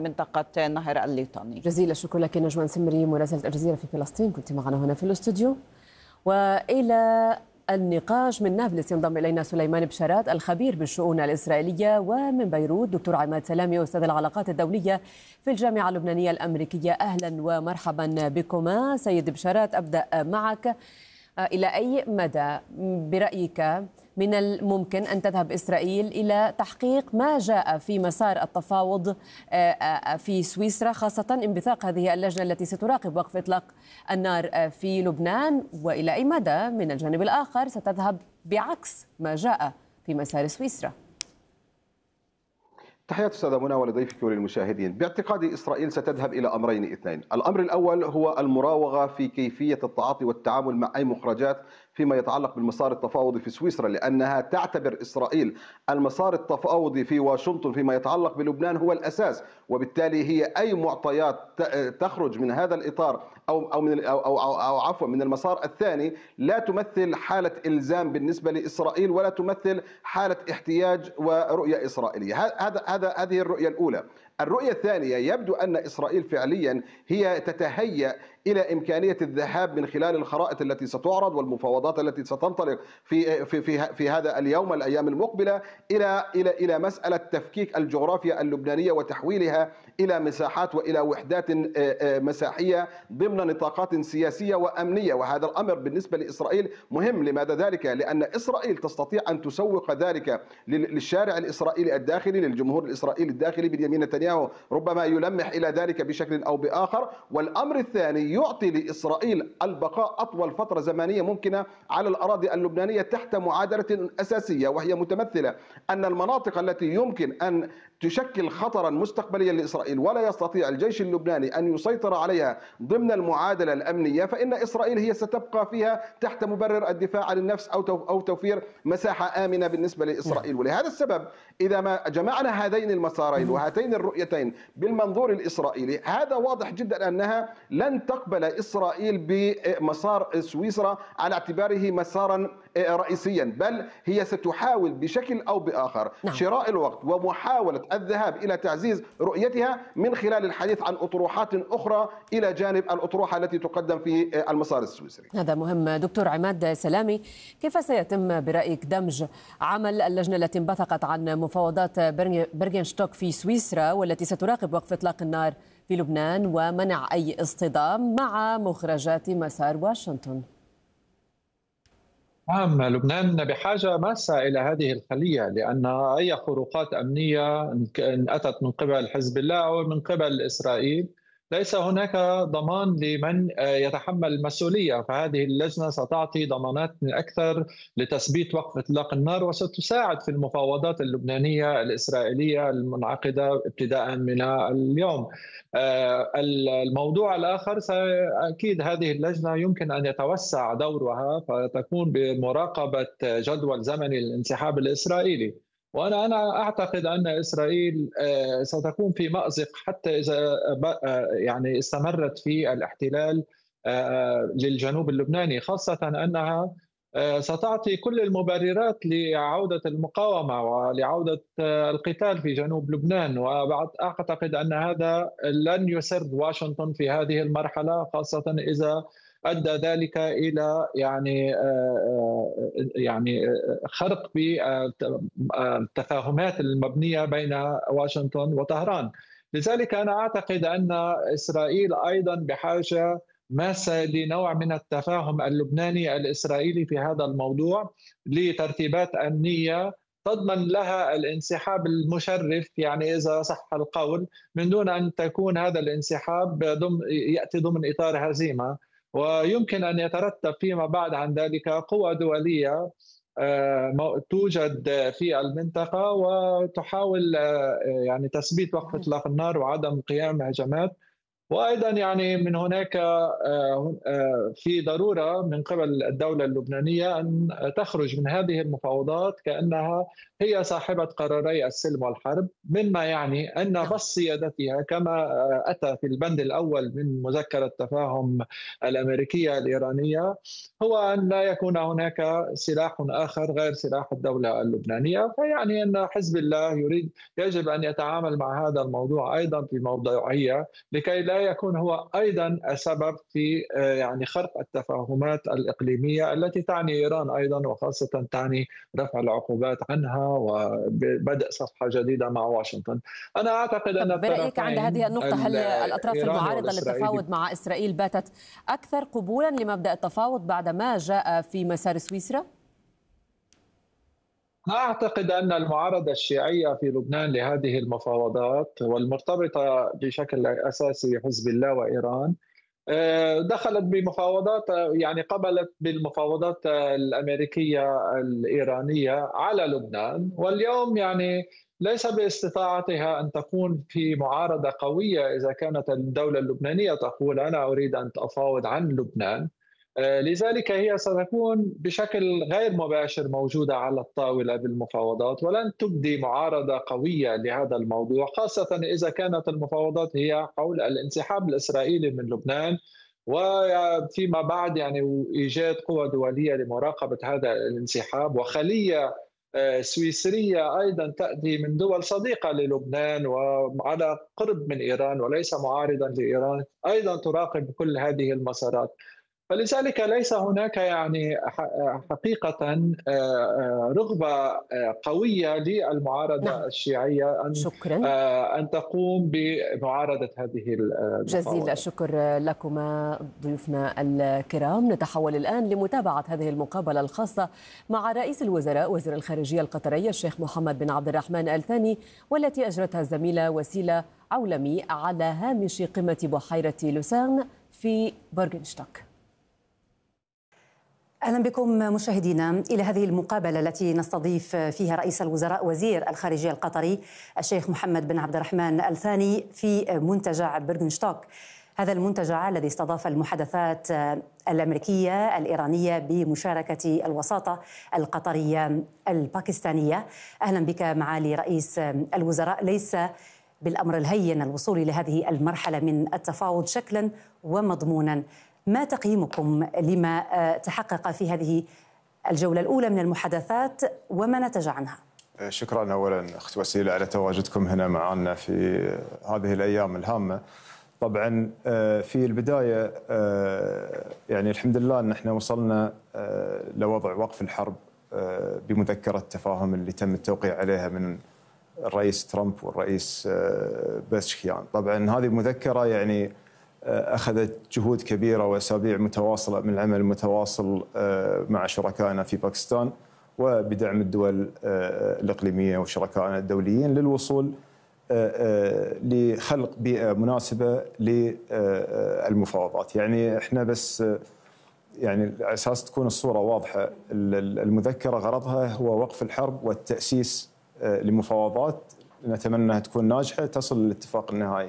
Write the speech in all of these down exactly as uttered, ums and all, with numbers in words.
منطقة النهر الليطاني. جزيل الشكر لك نجوان سمري مراسلة الجزيرة في فلسطين، كنت معنا هنا في الاستوديو. وإلى النقاش من نابلس ينضم إلينا سليمان بشارات الخبير بالشؤون الإسرائيلية، ومن بيروت دكتور عماد سلامي أستاذ العلاقات الدولية في الجامعة اللبنانية الأمريكية. أهلا ومرحبا بكما. سيد بشارات، أبدأ معك. إلى أي مدى برأيك من الممكن أن تذهب إسرائيل إلى تحقيق ما جاء في مسار التفاوض في سويسرا، خاصة انبثاق هذه اللجنة التي ستراقب وقف إطلاق النار في لبنان؟ وإلى أي مدى من الجانب الآخر ستذهب بعكس ما جاء في مسار سويسرا؟ تحيات أستاذة منى ولضيفك وللمشاهدين. باعتقادي إسرائيل ستذهب إلى أمرين اثنين. الأمر الأول هو المراوغة في كيفية التعاطي والتعامل مع أي مخرجات فيما يتعلق بالمسار التفاوضي في سويسرا، لأنها تعتبر إسرائيل المسار التفاوضي في واشنطن فيما يتعلق بلبنان هو الأساس، وبالتالي هي أي معطيات تخرج من هذا الإطار أو أو من أو أو, أو, أو عفوا من المسار الثاني لا تمثل حالة إلزام بالنسبة لإسرائيل ولا تمثل حالة احتياج ورؤية إسرائيلية. هذا هذا هذه الرؤية الأولى. الرؤية الثانية، يبدو أن إسرائيل فعليا هي تتهيأ إلى إمكانية الذهاب من خلال الخرائط التي ستعرض والمفاوضات التي ستنطلق في في في, في هذا اليوم الأيام المقبلة إلى إلى إلى مسألة تفكيك الجغرافيا اللبنانية وتحويلها إلى مساحات وإلى وحدات مساحية ضمن نطاقات سياسية وأمنية، وهذا الأمر بالنسبة لإسرائيل مهم. لماذا ذلك؟ لأن إسرائيل تستطيع أن تسوق ذلك للشارع الإسرائيلي الداخلي، للجمهور الإسرائيلي الداخلي. بنيامين نتنياهو ربما يلمح إلى ذلك بشكل أو بآخر. والأمر الثاني، يعطي لإسرائيل البقاء أطول فترة زمنية ممكنة على الأراضي اللبنانية تحت معادلة أساسية، وهي متمثلة أن المناطق التي يمكن أن تشكل خطرا مستقبليا لإسرائيل ولا يستطيع الجيش اللبناني أن يسيطر عليها ضمن المعادلة الأمنية، فإن إسرائيل هي ستبقى فيها تحت مبرر الدفاع عن النفس أو توفير مساحة آمنة بالنسبة لإسرائيل. ولهذا السبب إذا ما جمعنا هذين المسارين وهاتين الرؤيتين بالمنظور الإسرائيلي، هذا واضح جدا أنها لن تقبل إسرائيل بمسار سويسرا على اعتباره مسارا رئيسيا، بل هي ستحاول بشكل أو بآخر شراء الوقت ومحاولة الذهاب إلى تعزيز رؤيتها من خلال الحديث عن أطروحات أخرى إلى جانب الأطروحة التي تقدم في المسار السويسري. هذا مهم. دكتور عماد سلامي، كيف سيتم برأيك دمج عمل اللجنة التي انبثقت عن مفاوضات برغنشتوك في سويسرا والتي ستراقب وقف إطلاق النار في لبنان ومنع أي اصطدام مع مخرجات مسار واشنطن؟ نعم، لبنان بحاجة ماسة إلى هذه الخلية، لأن أي خروقات أمنية إن أتت من قبل حزب الله أو من قبل إسرائيل ليس هناك ضمان لمن يتحمل المسؤولية، فهذه اللجنة ستعطي ضمانات أكثر لتثبيت وقف إطلاق النار وستساعد في المفاوضات اللبنانية الإسرائيلية المنعقدة ابتداء من اليوم. الموضوع الآخر، أكيد هذه اللجنة يمكن أن يتوسع دورها فتكون بمراقبة جدول زمني للانسحاب الإسرائيلي، وأنا أنا أعتقد أن إسرائيل ستكون في مأزق حتى إذا يعني استمرت في الاحتلال للجنوب اللبناني، خاصة أنها ستعطي كل المبررات لعودة المقاومة ولعودة القتال في جنوب لبنان. وبعد أعتقد أن هذا لن يسر واشنطن في هذه المرحلة، خاصة إذا أدى ذلك إلى يعني يعني خرق بالتفاهمات المبنية بين واشنطن وطهران. لذلك أنا أعتقد أن إسرائيل أيضا بحاجة ماسة لنوع من التفاهم اللبناني الإسرائيلي في هذا الموضوع لترتيبات أمنية تضمن لها الانسحاب المشرف، يعني إذا صح القول، من دون أن تكون هذا الانسحاب ضمن يأتي ضمن إطار هزيمة. ويمكن أن يترتب فيما بعد عن ذلك قوى دولية توجد في المنطقة وتحاول يعني تثبيت وقف إطلاق النار وعدم قيام هجمات، وايضا يعني من هناك في ضروره من قبل الدوله اللبنانيه ان تخرج من هذه المفاوضات كانها هي صاحبه قراري السلم والحرب، مما يعني ان بسط سيادتها كما اتى في البند الاول من مذكره التفاهم الامريكيه الايرانيه هو ان لا يكون هناك سلاح اخر غير سلاح الدوله اللبنانيه، فيعني ان حزب الله يريد يجب ان يتعامل مع هذا الموضوع ايضا في موضوعيه لكي لا يكون هو ايضا السبب في يعني خرق التفاهمات الاقليميه التي تعني ايران ايضا، وخاصه تعني رفع العقوبات عنها وبدء صفحه جديده مع واشنطن. انا اعتقد ان برأيك عند هذه النقطه هل الاطراف المعارضه للتفاوض مع اسرائيل باتت اكثر قبولا لمبدأ التفاوض بعد ما جاء في مسار سويسرا؟ أعتقد أن المعارضة الشيعية في لبنان لهذه المفاوضات والمرتبطة بشكل أساسي بحزب الله وإيران دخلت بمفاوضات، يعني قبلت بالمفاوضات الأمريكية الإيرانية على لبنان، واليوم يعني ليس باستطاعتها أن تكون في معارضة قوية إذا كانت الدولة اللبنانية تقول أنا أريد أن أفاوض عن لبنان. لذلك هي ستكون بشكل غير مباشر موجودة على الطاولة بالمفاوضات، ولن تبدي معارضة قوية لهذا الموضوع، خاصة إذا كانت المفاوضات هي حول الانسحاب الإسرائيلي من لبنان وفيما بعد يعني إيجاد قوى دولية لمراقبة هذا الانسحاب، وخلية سويسرية أيضا تأتي من دول صديقة للبنان وعلى قرب من إيران وليس معارضا لإيران أيضا تراقب كل هذه المسارات. فلذلك ليس هناك يعني حقيقة رغبة قوية للمعارضة نعم. الشيعية أن شكرا. أن تقوم بمعارضة هذه المفاوضات. جزيل الشكر لكما ضيوفنا الكرام. نتحول الآن لمتابعة هذه المقابلة الخاصة مع رئيس الوزراء وزير الخارجية القطري الشيخ محمد بن عبد الرحمن آل ثاني، والتي أجرتها الزميلة وسيلة عولمي على هامش قمة بحيرة لوسان في بورغنشتوك. أهلا بكم مشاهدينا إلى هذه المقابلة التي نستضيف فيها رئيس الوزراء وزير الخارجية القطري الشيخ محمد بن عبد الرحمن آل ثاني في منتجع بورغنشتوك. هذا المنتجع الذي استضاف المحادثات الأمريكية الإيرانية بمشاركة الوساطة القطرية الباكستانية. أهلا بك معالي رئيس الوزراء. ليس بالأمر الهين الوصول إلى هذه المرحلة من التفاوض شكلا ومضمونا. ما تقييمكم لما تحقق في هذه الجولة الأولى من المحادثات وما نتج عنها؟ شكرا أولا أخت وسيلة على تواجدكم هنا معنا في هذه الأيام الهامة. طبعا في البداية يعني الحمد لله أن احنا وصلنا لوضع وقف الحرب بمذكرة تفاهم اللي تم التوقيع عليها من الرئيس ترامب والرئيس بزشكيان. طبعا هذه المذكرة يعني أخذت جهود كبيرة وأسابيع متواصلة من العمل المتواصل مع شركائنا في باكستان وبدعم الدول الإقليمية وشركائنا الدوليين للوصول لخلق بيئة مناسبة للمفاوضات. يعني احنا بس يعني على أساس تكون الصورة واضحة، المذكرة غرضها هو وقف الحرب والتأسيس لمفاوضات نتمنى أنها تكون ناجحة تصل للاتفاق النهائي.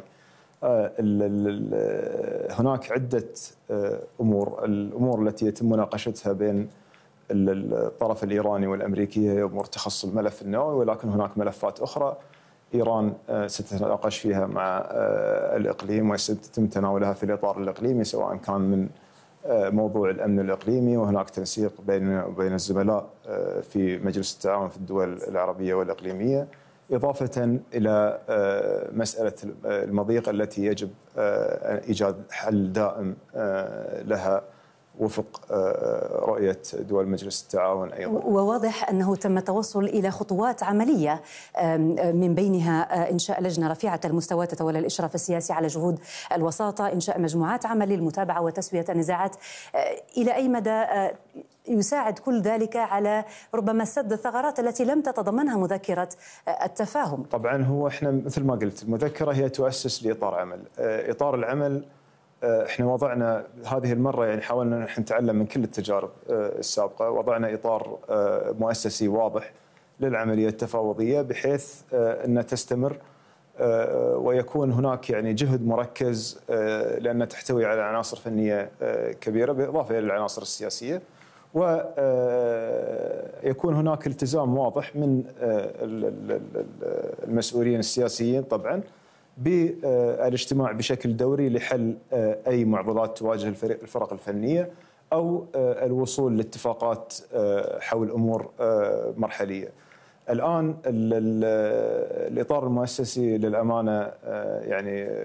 هناك عدة أمور، الأمور التي يتم مناقشتها بين الطرف الإيراني والأمريكي هي أمور تخص الملف النووي، ولكن هناك ملفات أخرى إيران ستتناقش فيها مع الإقليم وسيتم تناولها في الإطار الإقليمي، سواء كان من موضوع الأمن الإقليمي، وهناك تنسيق بين بين الزملاء في مجلس التعاون في الدول العربية والإقليمية، إضافة إلى مسألة المضيق التي يجب إيجاد حل دائم لها وفق رؤية دول مجلس التعاون أيضا. وواضح أنه تم التوصل إلى خطوات عملية من بينها إنشاء لجنة رفيعة المستوى تتولى الإشراف السياسي على جهود الوساطة، إنشاء مجموعات عمل للمتابعة وتسوية النزاعات. إلى أي مدى يساعد كل ذلك على ربما سد الثغرات التي لم تتضمنها مذكرة التفاهم؟ طبعا هو احنا مثل ما قلت المذكرة هي تؤسس لإطار عمل. إطار العمل احنا وضعنا هذه المرة يعني حاولنا نحن نتعلم من كل التجارب السابقة، وضعنا إطار مؤسسي واضح للعملية التفاوضية بحيث أن تستمر ويكون هناك يعني جهد مركز لأنها تحتوي على عناصر فنية كبيرة بالإضافة إلى العناصر السياسية، ويكون هناك التزام واضح من المسؤولين السياسيين طبعا بالاجتماع بشكل دوري لحل أي معضلات تواجه الفرق الفنية أو الوصول لاتفاقات حول أمور مرحلية. الآن الإطار المؤسسي للأمانة يعني